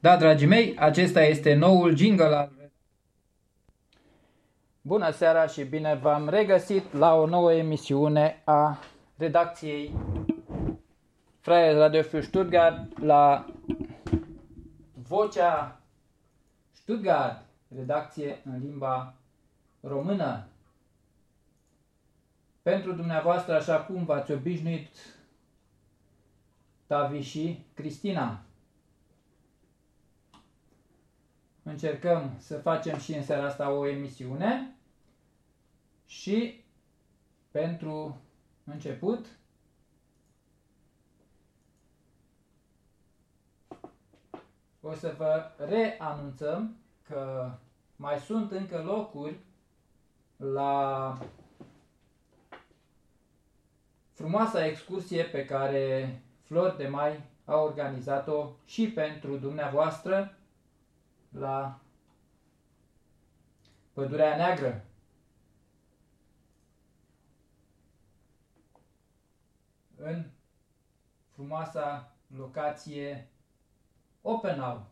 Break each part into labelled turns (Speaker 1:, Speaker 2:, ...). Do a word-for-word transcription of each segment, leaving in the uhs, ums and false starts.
Speaker 1: Da, dragii mei, acesta este noul jingle al... Bună seara și bine v-am regăsit la o nouă emisiune a redacției Freies Radio für Stuttgart, la Vocea Stuttgart, redacție în limba română. Pentru dumneavoastră, așa cum v-ați obișnuit, Tavi și Cristina. Încercăm să facem și în seara asta o emisiune și pentru început o să vă reanunțăm că mai sunt încă locuri la frumoasa excursie pe care Flori de Mai a organizat-o și pentru dumneavoastră la Pădurea Neagră. În frumoasa locație Oppenau.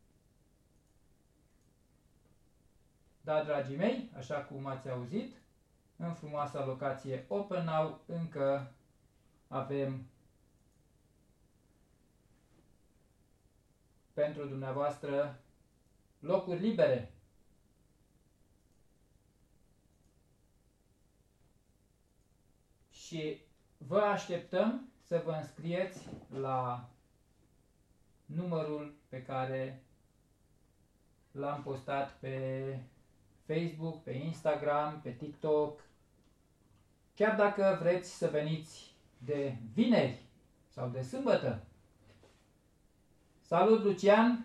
Speaker 1: Da, dragii mei, așa cum ați auzit, în frumoasa locație Oppenau încă avem pentru dumneavoastră locuri libere. Și vă așteptăm să vă înscrieți la numărul pe care l-am postat pe Facebook, pe Instagram, pe TikTok. Chiar dacă vreți să veniți de vineri sau de sâmbătă. Salut, Lucian!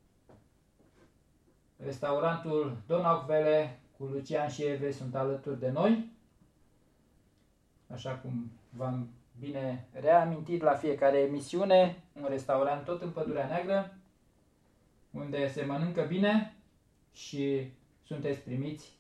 Speaker 1: Restaurantul Donauquelle cu Lucian și Eve sunt alături de noi. Așa cum v-am bine reamintit la fiecare emisiune, un restaurant tot în Pădurea Neagră, unde se mănâncă bine și sunteți primiți